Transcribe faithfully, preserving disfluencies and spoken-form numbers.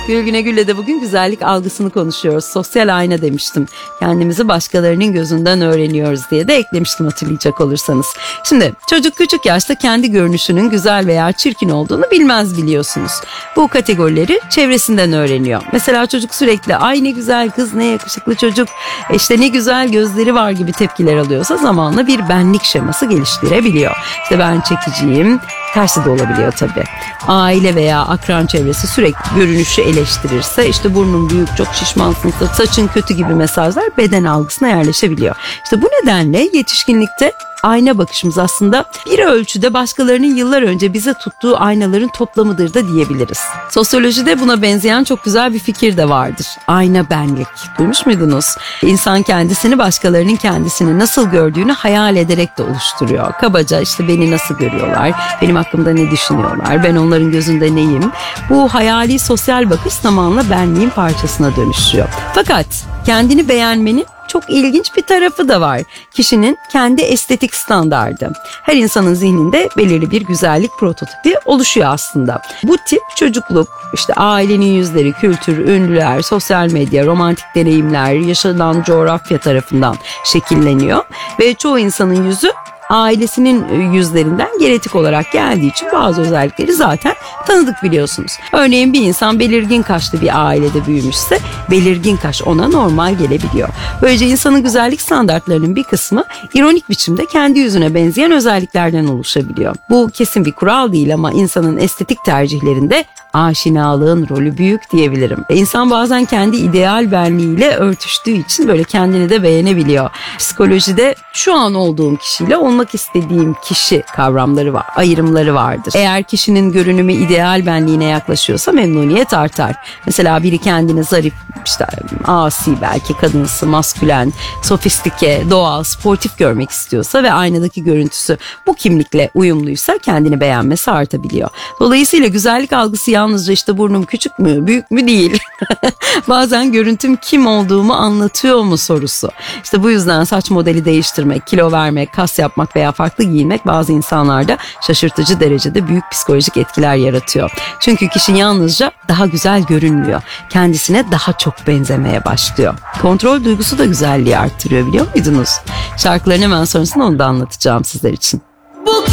Gülgüne Gül'le de bugün güzellik algısını konuşuyoruz. Sosyal ayna demiştim. Kendimizi başkalarının gözünden öğreniyoruz diye de eklemiştim hatırlayacak olursanız. Şimdi çocuk küçük yaşta kendi görünüşünün güzel veya çirkin olduğunu bilmez biliyorsunuz. Bu kategorileri çevresinden öğreniyor. Mesela çocuk sürekli ay ne güzel kız, ne yakışıklı çocuk, işte ne güzel gözleri var gibi tepkiler alıyorsa zamanla bir benlik şeması geliştirebiliyor. İşte ben çekiciyim, tersi de olabiliyor tabii. Aile veya akran çevresi sürekli görünüşü eleştirirse, işte burnun büyük, çok şişmansın, saçın kötü gibi mesajlar beden algısına yerleşebiliyor. İşte bu nedenle yetişkinlikte ayna bakışımız aslında bir ölçüde başkalarının yıllar önce bize tuttuğu aynaların toplamıdır da diyebiliriz. Sosyolojide buna benzeyen çok güzel bir fikir de vardır. Ayna benlik. Duymuş muydunuz? İnsan kendisini başkalarının kendisini nasıl gördüğünü hayal ederek de oluşturuyor. Kabaca işte beni nasıl görüyorlar, benim hakkımda ne düşünüyorlar, ben onların gözünde neyim? Bu hayali sosyal bakış zamanla benliğin parçasına dönüşüyor. Fakat kendini beğenmenin çok ilginç bir tarafı da var. Kişinin kendi estetik standardı. Her insanın zihninde belirli bir güzellik prototipi oluşuyor aslında. Bu tip çocukluk, işte ailenin yüzleri, kültür, ünlüler, sosyal medya, romantik deneyimler, yaşanan coğrafya tarafından şekilleniyor. Ve çoğu insanın yüzü ailesinin yüzlerinden genetik olarak geldiği için bazı özellikleri zaten tanıdık biliyorsunuz. Örneğin bir insan belirgin kaşlı bir ailede büyümüşse belirgin kaş ona normal gelebiliyor. Böylece insanın güzellik standartlarının bir kısmı ironik biçimde kendi yüzüne benzeyen özelliklerden oluşabiliyor. Bu kesin bir kural değil ama insanın estetik tercihlerinde aşinalığın rolü büyük diyebilirim. İnsan bazen kendi ideal benliğiyle örtüştüğü için böyle kendini de beğenebiliyor. Psikolojide şu an olduğum kişiyle olmak istediğim kişi kavramları var, ayrımları vardır. Eğer kişinin görünümü ideal benliğine yaklaşıyorsa memnuniyet artar. Mesela biri kendini zarif, işte asi, belki kadınsı, maskülen, sofistike, doğal, sportif görmek istiyorsa ve aynadaki görüntüsü bu kimlikle uyumluysa kendini beğenmesi artabiliyor. Dolayısıyla güzellik algısı yalnızca işte burnum küçük mü, büyük mü değil. Bazen görüntüm kim olduğumu anlatıyor mu sorusu. İşte bu yüzden saç modeli değiştirmek, kilo vermek, kas yapmak veya farklı giyinmek bazı insanlarda şaşırtıcı derecede büyük psikolojik etkiler yaratıyor. Çünkü kişi yalnızca daha güzel görünmüyor. Kendisine daha çok benzemeye başlıyor. Kontrol duygusu da güzelliği arttırıyor, biliyor muydunuz? Şarkıların hemen sonrasında onu da anlatacağım sizler için.